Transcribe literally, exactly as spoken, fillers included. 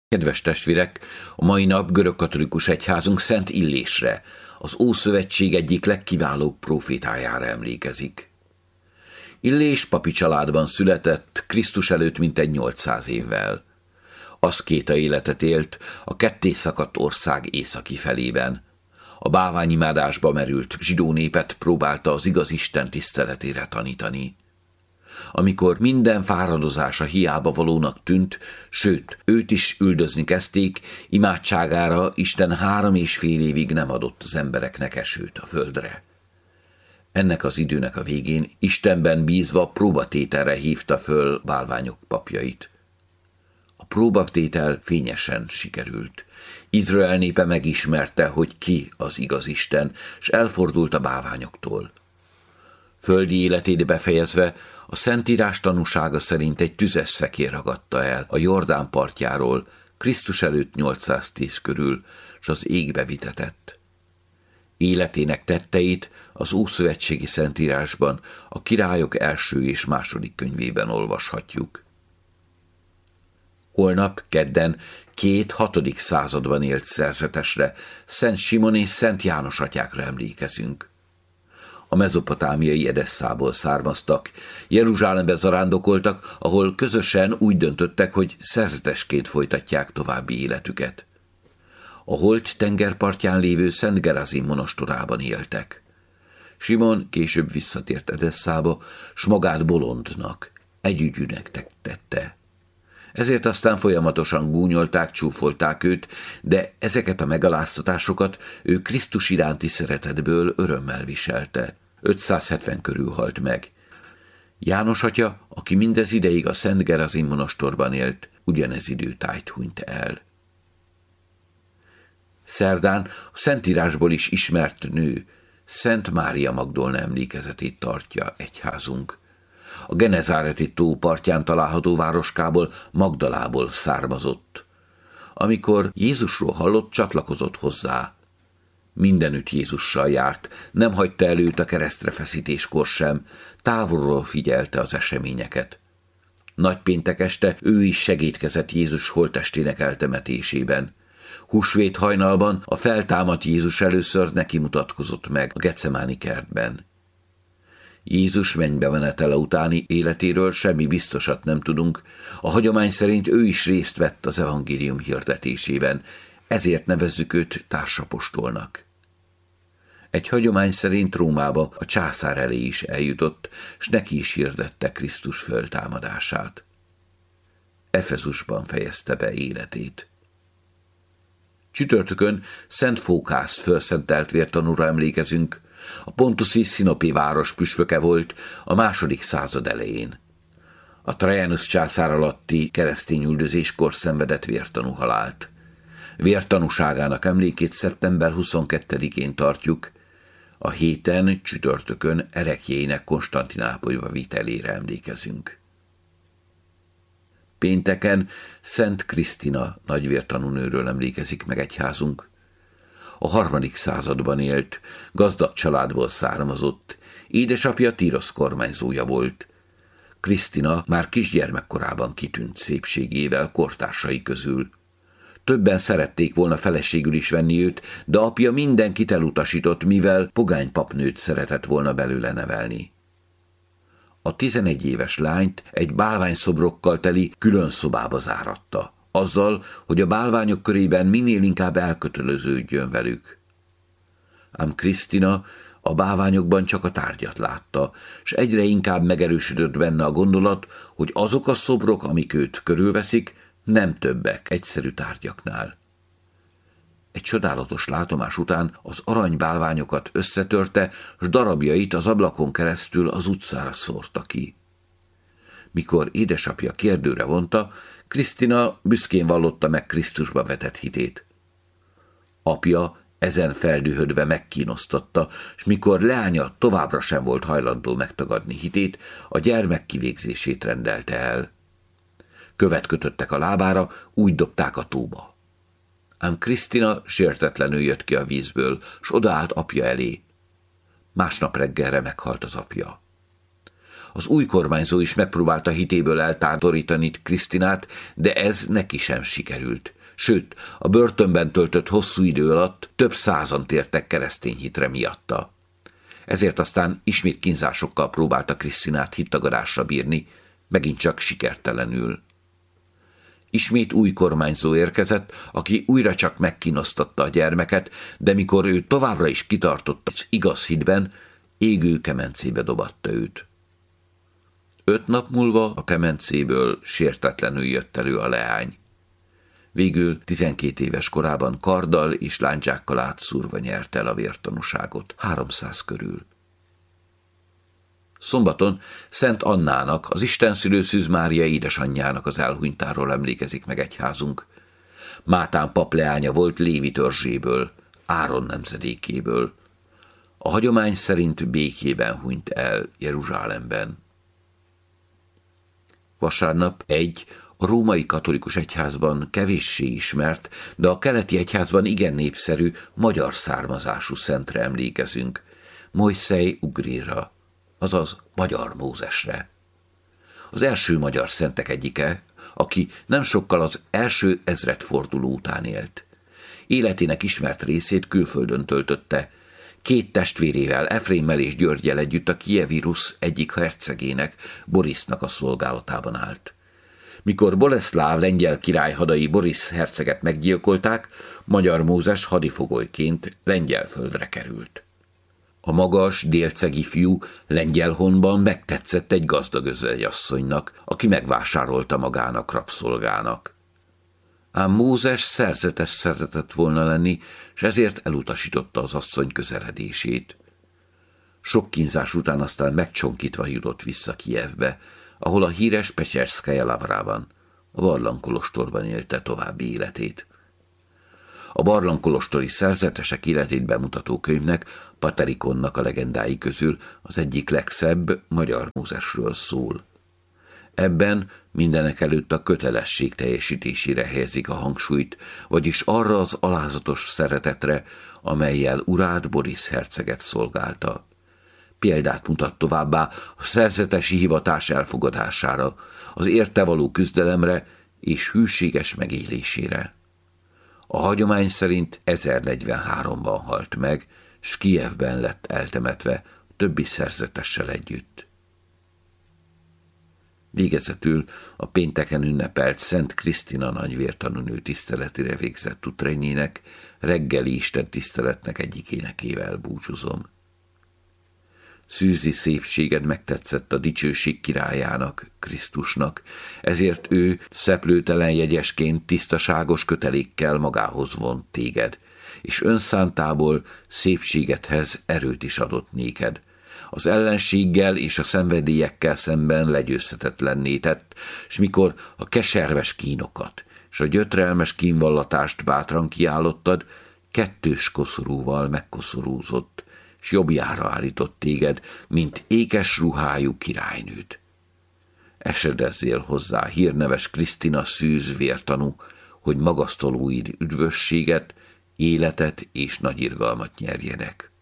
Kedves testvérek, a mai nap görögkatolikus egyházunk Szent Illésre, az Ószövetség egyik legkiválóbb prófétájára emlékezik. Illés papi családban született Krisztus előtt mintegy nyolcszáz évvel. Aszkéta életet élt a ketté szakadt ország északi felében. A bálványimádásba merült zsidó népet próbálta az igaz Isten tiszteletére tanítani. Amikor minden fáradozása hiába valónak tűnt, sőt, őt is üldözni kezdték, imádságára Isten három és fél évig nem adott az embereknek esőt a földre. Ennek az időnek a végén Istenben bízva próbatételre hívta föl bálványok papjait. A próbatétel fényesen sikerült. Izrael népe megismerte, hogy ki az igaz Isten, s elfordult a bálványoktól. Földi életét befejezve a Szentírás tanúsága szerint egy tüzes szekér ragadta el a Jordán partjáról Krisztus előtt nyolcszáztíz körül, s az égbe vitetett. Életének tetteit az Ószövetségi Szentírásban, a Királyok első és második könyvében olvashatjuk. Holnap, kedden, két hatodik században élt szerzetesre, Szent Simon és Szent János atyákra emlékezünk. A mezopotámiai Edesszából származtak, Jeruzsálembe zarándokoltak, ahol közösen úgy döntöttek, hogy szerzetesként folytatják további életüket. A Holt tengerpartján lévő Szent Gerazim monostorában éltek. Simon később visszatért Edesszába, s magát bolondnak, együgyűnek tette. Ezért aztán folyamatosan gúnyolták, csúfolták őt, de ezeket a megaláztatásokat ő Krisztus iránti szeretetből örömmel viselte. ötszázhetven körül halt meg. János atya, aki mindez ideig a Szent Gerazim monostorban élt, ugyanez időtájt hunyt el. Szerdán a Szentírásból is ismert nő, Szent Mária Magdolna emlékezetét tartja egyházunk. A Genezáreti tó partján található városkából, Magdalából származott. Amikor Jézusról hallott, csatlakozott hozzá. Mindenütt Jézussal járt, nem hagyta el őt a keresztre feszítéskor sem, távolról figyelte az eseményeket. Nagypéntek este ő is segédkezett Jézus holttestének eltemetésében. Húsvét hajnalban a feltámadt Jézus először neki mutatkozott meg a Getsemáni kertben. Jézus mennybe menetele utáni életéről semmi biztosat nem tudunk, a hagyomány szerint ő is részt vett az evangélium hirdetésében, ezért nevezzük őt társapostolnak. Egy hagyomány szerint Rómába a császár elé is eljutott, s neki is hirdette Krisztus föltámadását. Efezusban fejezte be életét. Csütörtökön Szent Fókász fölszentelt vértanúra emlékezünk, a pontuszi Szinopi város püspöke volt a második század elején. A Trajanus császár alatti keresztény üldözéskor szenvedett vértanú halált. Vértanúságának emlékét szeptember huszonkettedikén tartjuk, a héten csütörtökön ereklyéinek Konstantinápolyba vitelére emlékezünk. Pénteken Szent Krisztina nagyvértanúnőről emlékezik meg egyházunk. A harmadik században élt, gazdag családból származott, édesapja Tírosz kormányzója volt. Krisztina már kisgyermekkorában kitűnt szépségével kortársai közül. Többen szerették volna feleségül is venni őt, de apja mindenkit elutasított, mivel pogány papnőt szeretett volna belőle nevelni. A tizenegy éves lányt egy bálványszobrokkal teli külön szobába záratta, azzal, hogy a bálványok körében minél inkább elköteleződjön velük. Ám Krisztina a bálványokban csak a tárgyat látta, s egyre inkább megerősödött benne a gondolat, hogy azok a szobrok, amik őt körülveszik, nem többek egyszerű tárgyaknál. Egy csodálatos látomás után az aranybálványokat összetörte, s darabjait az ablakon keresztül az utcára szórta ki. Mikor édesapja kérdőre vonta, Krisztina büszkén vallotta meg Krisztusba vetett hitét. Apja ezen feldühödve megkínosztatta, s mikor leánya továbbra sem volt hajlandó megtagadni hitét, a gyermek kivégzését rendelte el. Követ kötöttek a lábára, úgy dobták a tóba. Ám Krisztina sértetlenül jött ki a vízből, s odaállt apja elé. Másnap reggelre meghalt az apja. Az új kormányzó is megpróbálta hitéből eltántorítani Krisztinát, de ez neki sem sikerült. sőt, a börtönben töltött hosszú idő alatt több százan tértek keresztény hitre miatta. Ezért aztán ismét kínzásokkal próbálta Krisztinát hittagadásra bírni, megint csak sikertelenül. Ismét új kormányzó érkezett, aki újra csak megkínoztatta a gyermeket, de mikor ő továbbra is kitartott az igaz hitben, égő kemencébe dobatta őt. Öt nap múlva a kemencéből sértetlenül jött elő a leány. Végül tizenkét éves korában karddal és lándzsákkal átszúrva nyerte el a vértanúságot, háromszáz körül. Szombaton Szent Annának, az istenszülő Szűz Mária édesanyjának az elhunytáról emlékezik meg egyházunk. Mátán pap leánya volt Lévi törzséből, Áron nemzedékéből. A hagyomány szerint békében hunyt el Jeruzsálemben. Vasárnap egy a római katolikus egyházban kevéssé ismert, de a keleti egyházban igen népszerű, magyar származású szentre emlékezünk, Mojszej Ugrira, azaz Magyar Mózesre. Az első magyar szentek egyike, aki nem sokkal az első ezredforduló után élt. Életének ismert részét külföldön töltötte, két testvérével, Efrémmel és Györgyel együtt a kijevi Rusz egyik hercegének, Borisznak a szolgálatában állt. Mikor Boleszláv lengyel király hadai Borisz herceget meggyilkolták, Magyar Mózes hadifogolyként lengyel földre került. A magas, délcegi fiú Lengyelhonban megtetszett egy gazdag özvegyasszonynak, aki megvásárolta magának rabszolgának. Ám Mózes szerzetes szeretett volna lenni, s ezért elutasította az asszony közeledését. Sok kínzás után aztán megcsonkítva jutott vissza Kijevbe, ahol a híres Petyerszkaja Lavrában, a barlangkolostorban élte további életét. A barlangkolostori szerzetesek életét bemutató könyvnek, Paterikonnak a legendái közül az egyik legszebb Magyar Mózesről szól. Ebben mindenekelőtt a kötelesség teljesítésére helyezik a hangsúlyt, vagyis arra az alázatos szeretetre, amellyel urát Borisz herceget szolgálta. Példát mutat továbbá a szerzetesi hivatás elfogadására, az érte való küzdelemre és hűséges megélésére. A hagyomány szerint ezernegyvenháromban halt meg, s Kijevben lett eltemetve többi szerzetessel együtt. Végezetül a pénteken ünnepelt Szent Krisztina nagyvértanúnő tiszteletére végzett utrényének, reggeli istentiszteletnek egyik énekével búcsúzom. Szűzi szépséged megtetszett a dicsőség királyának, Krisztusnak, ezért ő szeplőtelen jegyesként tisztaságos kötelékkel magához vont téged, és önszántából szépségedhez erőt is adott néked. Az ellenséggel és a szenvedélyekkel szemben legyőzhetetlenné tett, s mikor a keserves kínokat és a gyötrelmes kínvallatást bátran kiállottad, kettős koszorúval megkoszorúzott, s jobbjára állított téged, mint ékes ruhájú királynőt. Esedezzél hozzá, hírneves Krisztina Szűz vértanú, hogy magasztalóid üdvösséget, életet és nagy irgalmat nyerjenek.